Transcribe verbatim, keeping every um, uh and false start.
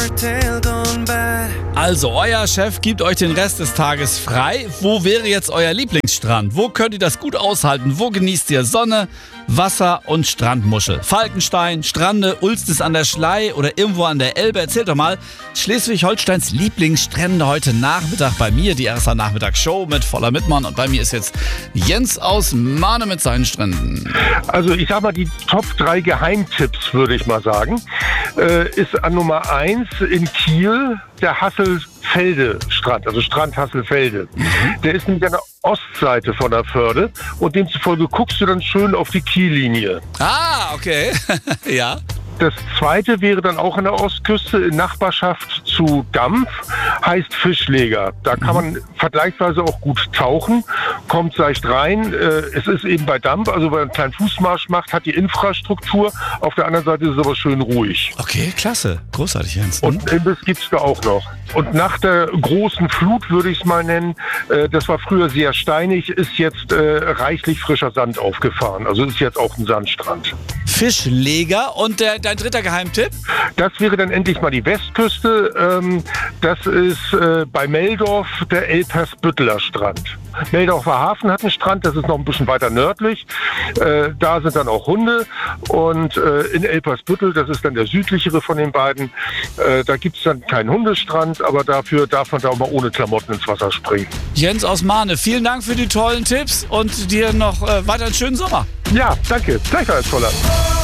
Also, euer Chef gibt euch den Rest des Tages frei. Wo wäre jetzt euer Lieblingsstrand? Wo könnt ihr das gut aushalten? Wo genießt ihr Sonne, Wasser und Strandmuschel? Falkenstein, Strande, Ulstes an der Schlei oder irgendwo an der Elbe? Erzählt doch mal Schleswig-Holsteins Lieblingsstrände heute Nachmittag bei mir. Die R S A-Nachmittagsshow mit Voller Mittmann. Und bei mir ist jetzt Jens aus Mahne mit seinen Stränden. Also ich sag mal, die Top drei Geheimtipps, würde ich mal sagen, äh, ist an Nummer eins in Kiel der Hasselfelde-Strand, also Strand Hasselfelde. Mhm. Der ist nämlich an der Ostseite von der Förde und demzufolge guckst du dann schön auf die Kiellinie. Ah, okay. Ja. Das zweite wäre dann auch an der Ostküste in Nachbarschaft zu Dampf, heißt Fischleger. Da kann man vergleichsweise auch gut tauchen, kommt seicht rein. Es ist eben bei Dampf, also wenn man einen kleinen Fußmarsch macht, hat die Infrastruktur. Auf der anderen Seite ist es aber schön ruhig. Okay, klasse. Großartig, Jens. Und Imbiss gibt es da auch noch. Und nach der großen Flut, würde ich es mal nennen, das war früher sehr steinig, ist jetzt reichlich frischer Sand aufgefahren. Also ist jetzt auch ein Sandstrand. Fischleger. Und der, dein dritter Geheimtipp? Das wäre dann endlich mal die Westküste. Ähm, das ist äh, bei Meldorf der Elpersbütteler Strand. Meldorfer Hafen hat einen Strand, das ist noch ein bisschen weiter nördlich. Äh, da sind dann auch Hunde. Und äh, in Elpersbüttel, das ist dann der südlichere von den beiden, äh, da gibt es dann keinen Hundestrand, aber dafür darf man da auch mal ohne Klamotten ins Wasser springen. Jens aus Mahne, vielen Dank für die tollen Tipps und dir noch äh, weiter einen schönen Sommer. Ja, danke. Gleichfalls, Voller.